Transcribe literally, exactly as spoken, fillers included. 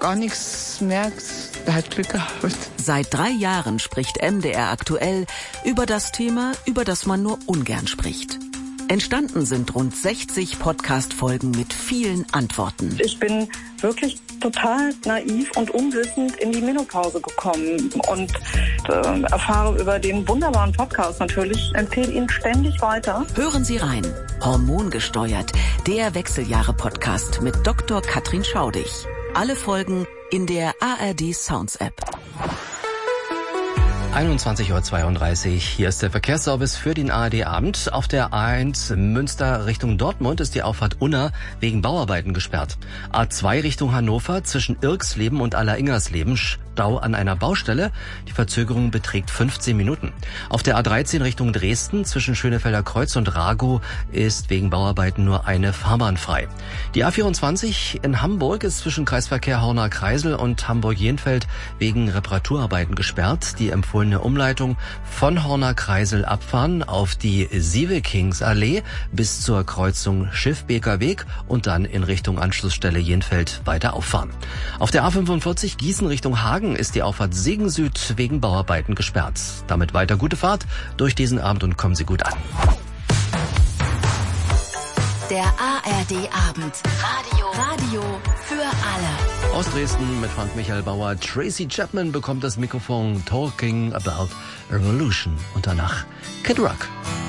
gar nichts merkt, der hat Glück gehabt. Seit drei Jahren spricht M D R aktuell über das Thema, über das man nur ungern spricht. Entstanden sind rund sechzig Podcast-Folgen mit vielen Antworten. Ich bin wirklich total naiv und unwissend in die Menopause gekommen und äh, erfahre über den wunderbaren Podcast natürlich, empfehle ihn ständig weiter. Hören Sie rein. Hormongesteuert, der Wechseljahre-Podcast mit Doktor Katrin Schaudig. Alle Folgen in der A R D Sounds App. einundzwanzig Uhr zweiunddreißig, hier ist der Verkehrsservice für den A R D-Abend. Auf der A eins Münster Richtung Dortmund ist die Auffahrt Unna wegen Bauarbeiten gesperrt. A zwei Richtung Hannover zwischen Irksleben und Alleringers-Leben, Stau an einer Baustelle. Die Verzögerung beträgt fünfzehn Minuten. Auf der A dreizehn Richtung Dresden zwischen Schönefelder Kreuz und Ragow ist wegen Bauarbeiten nur eine Fahrbahn frei. Die A vierundzwanzig in Hamburg ist zwischen Kreisverkehr Horner-Kreisel und Hamburg-Jenfeld wegen Reparaturarbeiten gesperrt. Die empfohlene eine Umleitung von Horner-Kreisel abfahren auf die Sievekingsallee bis zur Kreuzung Schiffbeker Weg und dann in Richtung Anschlussstelle Jenfeld weiter auffahren. Auf der A fünfundvierzig Gießen Richtung Hagen ist die Auffahrt Segen Süd wegen Bauarbeiten gesperrt. Damit weiter gute Fahrt durch diesen Abend und kommen Sie gut an. Der A R D-Abend. Radio. Radio für alle. Aus Dresden mit Frank Michael Bauer. Tracy Chapman bekommt das Mikrofon Talking About Revolution. Und danach Kid Rock.